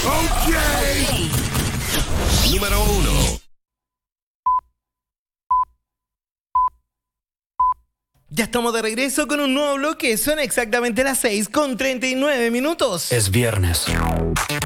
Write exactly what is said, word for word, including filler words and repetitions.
Ok. Número uno. Ya estamos de regreso con un nuevo bloque. Son exactamente las seis con treinta y nueve minutos. Es viernes.